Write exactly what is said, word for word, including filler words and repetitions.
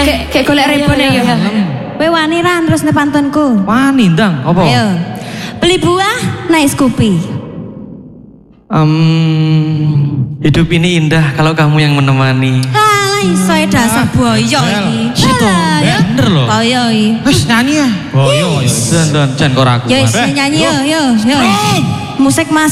Kayak kayak golek repone ya. Kowe wani ra terus ne pantunku? Wani ndang, apa? Ayo. Beli buah naik Scoopy. Um, hidup ini indah kalau kamu yang menemani. Alah iso dasar boyo iki. Situ bener loh. Boyo iki. Wis nyanyi ya. Boyo, dan dan jan kok ragu. Ya nyanyi yo yo yo. Musik Mas